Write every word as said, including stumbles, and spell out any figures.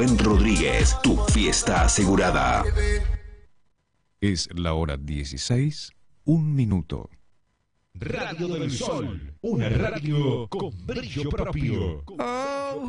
Rubén Rodríguez, tu fiesta asegurada. Es la hora dieciséis, un minuto. Radio del Sol, una radio con brillo propio. Oh.